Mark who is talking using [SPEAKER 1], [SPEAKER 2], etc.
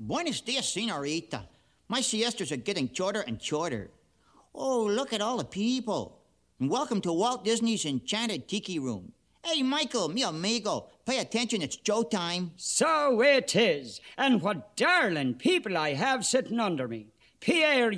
[SPEAKER 1] Buenos dias, senorita. My siestas are getting shorter and shorter. Oh, look at all the people. And welcome to Walt Disney's Enchanted Tiki Room. Hey, Michael, mi amigo, pay attention, it's Joe time.
[SPEAKER 2] So it is. And what darling people I have sitting under me. Pierre